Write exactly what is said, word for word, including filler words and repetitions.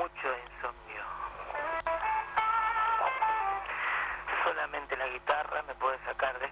mucho insomnio. Solamente la guitarra me puede sacar de